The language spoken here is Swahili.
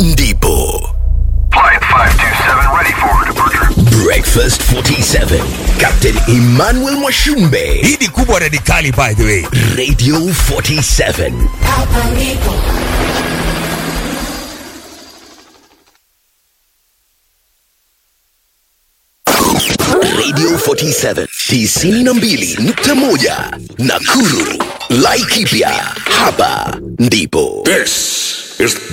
ndipo. Flight 527 ready for departure. Breakfast 47. Captain Emmanuel Mwashumbe. Hii ni kubwa na ni kali by the way. Radio 47. Hapa ndipo. Radio 47 92.1 Nakuru. Laikipia. Hapa ndipo. This is